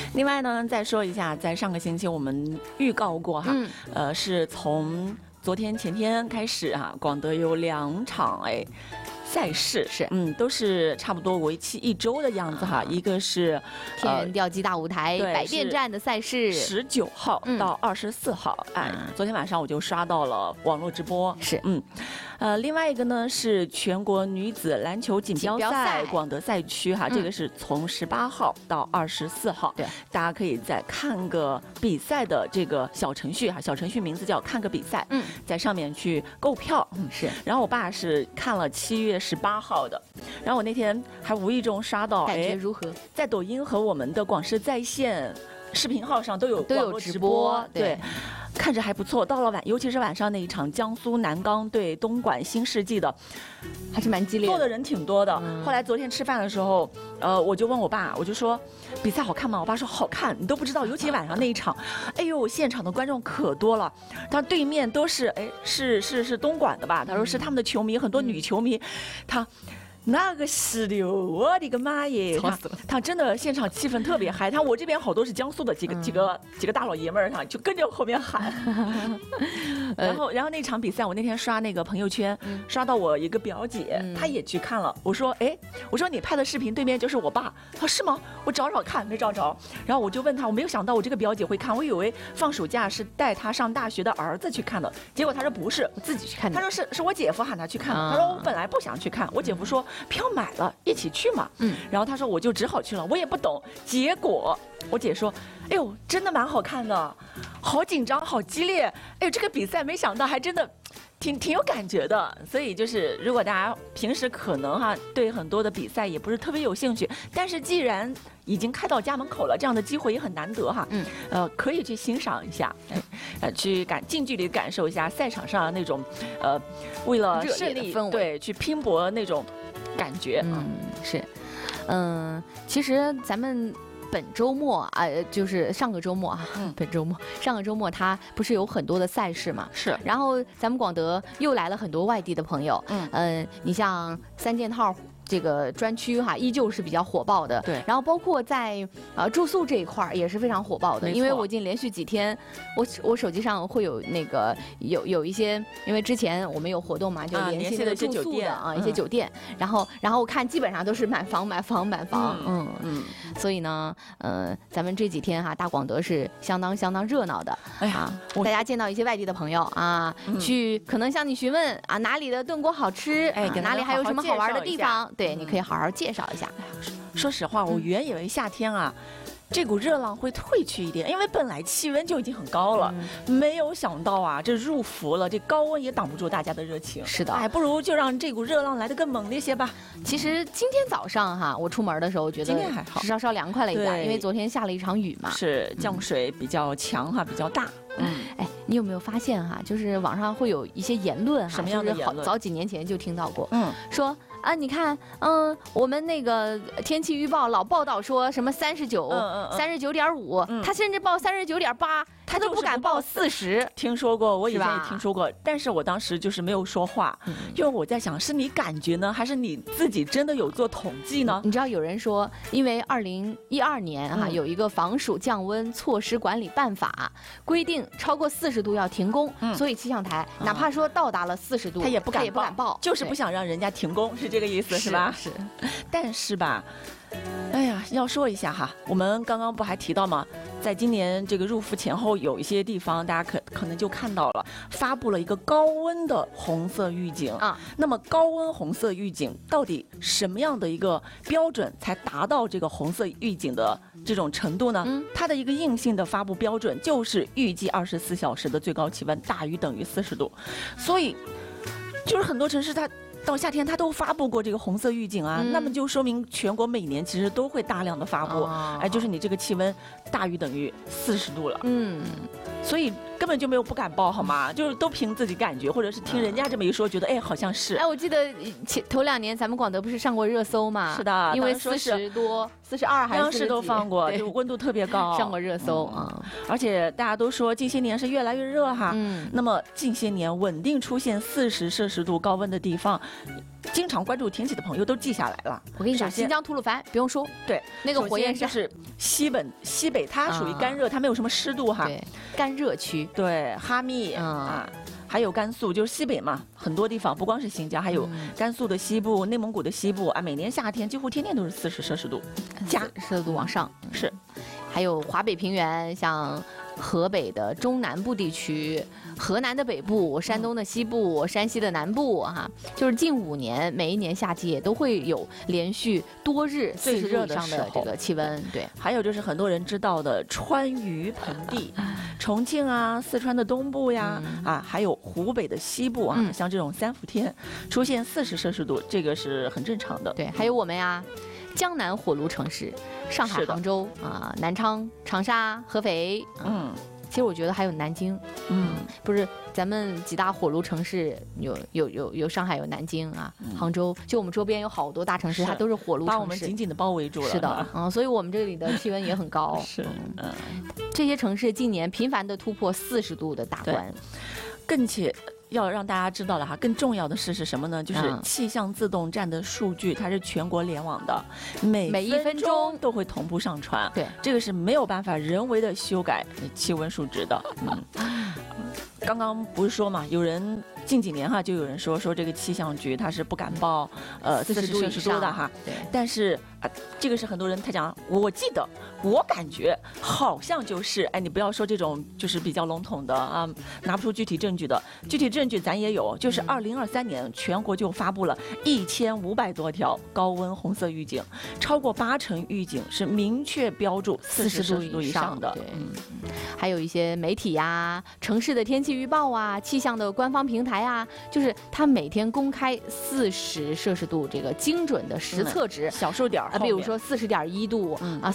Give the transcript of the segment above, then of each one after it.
另外呢，再说一下，在上个星期我们预告过哈，是从昨天前天开始哈，广德有2场赛事是， 都是差不多为期1周的样子哈。一个是天元吊机大舞台百电站的赛事 ，19号到24号。昨天晚上我就刷到了网络直播， 是， 另外一个呢是全国女子篮球锦标赛广德赛区哈，这个是从18号到24号。 对， 大家可以再看个比赛的这个小程序哈，小程序名字叫看个比赛，在上面去购票。 是。 然后我爸是看了7月18号的，然后我那天还无意中刷到， 感觉如何？ 在抖音和我们的广视在线视频号上都有直播，对。看着还不错，到了尤其是晚上那一场江苏南钢对东莞新世纪的， 还是蛮激烈的， 坐的人挺多的。后来昨天吃饭的时候，我就问我爸，我就说比赛好看吗？我爸说好看，你都不知道，尤其晚上那一场，哎呦，现场的观众可多了。他对面都是是东莞的吧？他说是他们的球迷，很多女球迷，那个是的，我的个妈耶！他真的现场气氛特别嗨。我这边好多是江苏的几个大老爷们儿，就跟着后面喊。然后那场比赛，我那天刷那个朋友圈，刷到我一个表姐，她也去看了。我说你拍的视频对面就是我爸。她说是吗？我找找看，没找着。然后我就问她，我没有想到我这个表姐会看，我以为放暑假是带她上大学的儿子去看的，结果她说不是， 我自己去看的。 她说是我姐夫喊她去看的。她说我本来不想去看，我姐夫说票买了，一起去嘛。然后他说我就只好去了，我也不懂。结果我姐说，哎呦，真的蛮好看的，好紧张，好激烈。哎呦，这个比赛没想到还真的挺有感觉的。所以就是如果大家平时可能对很多的比赛也不是特别有兴趣，但是既然已经开到家门口了，这样的机会也很难得哈。可以去欣赏一下，去近距离感受一下赛场上的那种为了胜利对去拼搏那种感觉。 是，其实咱们本周末就是上个周末上个周末它不是有很多的赛事嘛？ 是。 然后咱们广德又来了很多外地的朋友，你像3件套这个专区依旧是比较火爆的。 对。 然后包括在住宿这一块也是非常火爆的，因为我已经连续几天，我手机上会有那个有一些，因为之前我们有活动嘛，就联系那个住宿的一些酒店，然后我看基本上都是满房。所以呢，咱们这几天大广德是相当热闹的。大家见到一些外地的朋友去可能向你询问哪里的炖锅好吃，哪里还有什么好玩的地方。对，你可以好好介绍一下。 说实话，我原以为夏天这股热浪会退去一点，因为本来气温就已经很高了，没有想到这入伏了，这高温也挡不住大家的热情。 是的， 不如就让这股热浪来得更猛烈些吧。 其实今天早上我出门的时候觉得今天还好， 稍稍凉快了一点，因为昨天下了一场雨嘛， 是降水比较强比较大。 你有没有发现就是网上会有一些言论什么样的言论？ 早几年前就听到过，说你看，我们那个天气预报老报道说什么39.5，他甚至报39.8，他都不敢报40。 听说过，我以前也听说过，但是我当时就是没有说话，因为我在想，是你感觉呢，还是你自己真的有做统计呢？ 你知道有人说，因为2012年有一个防暑降温措施管理办法，规定超过40度要停工，所以气象台哪怕说到达了40度， 他也不敢报， 就是不想让人家停工，是这个意思是吧？ 是。 但是吧，哎呀，要说一下我们刚刚不还提到吗？在今年这个入伏前后，有一些地方大家可能就看到了，发布了一个高温的红色预警那么高温红色预警到底什么样的一个标准才达到这个红色预警的这种程度呢？它的一个硬性的发布标准就是预计24小时的最高气温大于等于40度，所以就是很多城市它到夏天它都发布过这个红色预警那么就说明全国每年其实都会大量的发布，就是你这个气温大于等于40度了，所以根本就没有不敢报好吗？就是都凭自己感觉，或者是听人家这么一说，觉得好像是。 我记得头2年咱们广德不是上过热搜吗？ 是的， 因为40多，42还是40几， 央视都放过，就温度特别高， 上过热搜而且大家都说近些年是越来越热那么近些年稳定出现40摄氏度高温的地方， 经常关注天气的朋友都记下来了。 我跟你讲，新疆吐鲁番不用说， 对， 那个火焰山就是西北，它属于干热，它没有什么湿度哈。 对，干热区。 对，哈密啊。还有甘肃，就是西北嘛，很多地方不光是新疆，还有甘肃的西部、内蒙古的西部啊，每年夏天几乎天天都是40摄氏度加摄氏度往上。 是， 还有华北平原，像河北的中南部地区、河南的北部、山东的西部、山西的南部哈，就是近5年每一年夏季也都会有连续多日40度以上的这个气温。对， 还有就是很多人知道的川渝盆地。重庆啊，四川的东部呀，还有湖北的西部啊，像这种3伏天出现40摄氏度，这个是很正常的。 对，还有我们呀，江南火炉城市，上海、杭州啊，南昌、长沙、合肥，其实我觉得还有南京，不是咱们几大火炉城市有上海有南京啊，杭州，就我们周边有好多大城市，它都是火炉城市， 把我们紧紧的包围住了。 是的，所以我们这里的气温也很高。 是， 这些城市近年频繁的突破40度的大关， 更且。要让大家知道了哈，更重要的是什么呢？就是气象自动站的数据，它是全国联网的，每1分钟都会同步上传。 对， 这个是没有办法人为的修改气温数值的。刚刚不是说嘛，有人近几年哈，就有人说这个气象局它是不敢报40摄氏度的哈。 对， 但是这个是很多人他讲，我记得，我感觉好像就是，你不要说这种就是比较笼统的啊，拿不出具体证据的。具体证据咱也有，就是2023年全国就发布了1500多条高温红色预警，超过80%预警是明确标注40摄氏度以上的。 对，还有一些媒体呀、城市的天气预报啊、气象的官方平台啊，就是它每天公开40摄氏度这个精准的实测值， 小数点。 比如说40.1度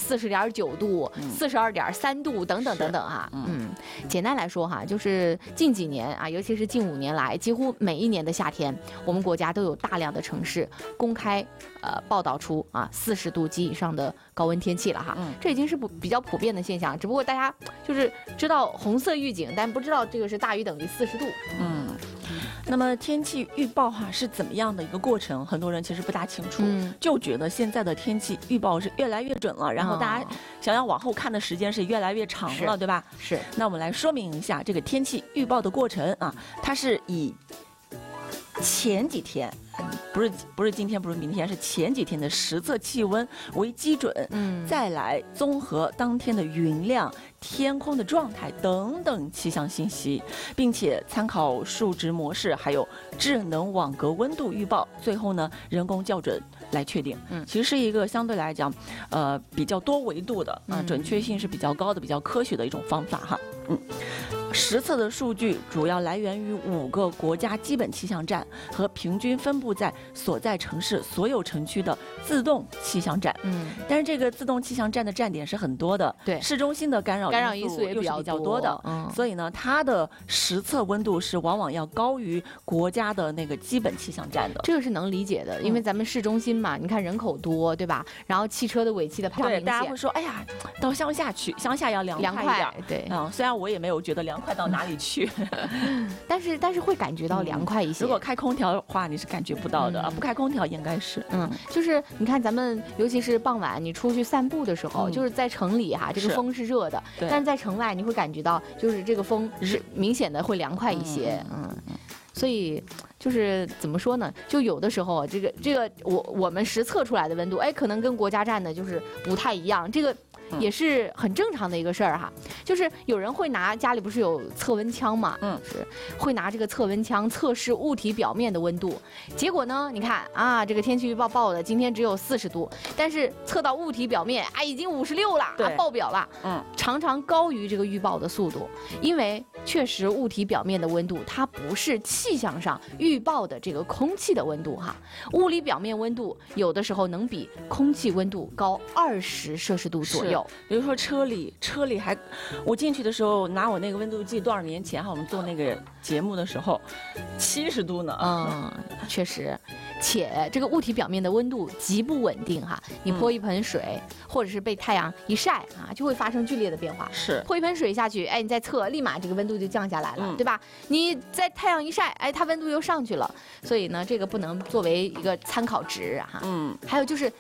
40.9度、42.3度等等等等哈。简单来说哈，就是近几年啊，尤其是近5年来，几乎每一年的夏天，我们国家都有大量的城市公开报道出40度及以上的高温天气了哈。这已经是比较普遍的现象，只不过大家就是知道红色预警，但不知道这个是大于等于40度。 那么天气预报哈是怎么样的一个过程？很多人其实不大清楚，就觉得现在的天气预报是越来越准了，然后大家想要往后看的时间是越来越长了，对吧？ 是。 那我们来说明一下这个天气预报的过程啊，它是以前几天，不是今天，不是明天，是前几天的实测气温为基准，再来综合当天的云量、天空的状态等等气象信息，并且参考数值模式，还有智能网格温度预报，最后呢人工校准来确定。其实是一个相对来讲，比较多维度的准确性是比较高的、比较科学的一种方法哈。实测的数据主要来源于5个国家基本气象站和平均分布在所在城市所有城区的自动气象站。但是这个自动气象站的站点是很多的， 对， 市中心的干扰因素也比较多的，所以呢，它的实测温度是往往要高于国家的那个基本气象站的。 这个是能理解的，因为咱们市中心嘛，你看人口多，对吧？然后汽车的尾气的排放明显， 大家会说，哎呀，到乡下去，乡下要凉快一点。 对， 虽然我也没有觉得凉快到哪里去， 但是会感觉到凉快一些。 如果开空调的话，你是感觉不到的，不开空调应该是。 就是你看咱们，尤其是傍晚你出去散步的时候，就是在城里哈，这个风是热的，但是在城外你会感觉到，就是这个风是明显的会凉快一些。所以就是怎么说呢？就有的时候这个我们实测出来的温度，可能跟国家站的就是不太一样。这个也是很正常的一个事儿哈。就是有人会拿家里不是有测温枪嘛，是会拿这个测温枪测试物体表面的温度。结果呢，你看啊，这个天气预报报的今天只有40度，但是测到物体表面已经56了，爆表了，常常高于这个预报的速度。因为确实物体表面的温度它不是气象上预报的这个空气的温度哈，物理表面温度有的时候能比空气温度高20摄氏度左右。 比如说车里还，我进去的时候拿我那个温度计，多少年前我们做那个节目的时候，70度呢。 确实， 且这个物体表面的温度极不稳定哈，你泼一盆水，或者是被太阳一晒啊，就会发生剧烈的变化。 是， 泼一盆水下去，哎，你再测，立马这个温度就降下来了，对吧？你在太阳一晒，哎，它温度又上去了。所以呢，这个不能作为一个参考值哈。还有就是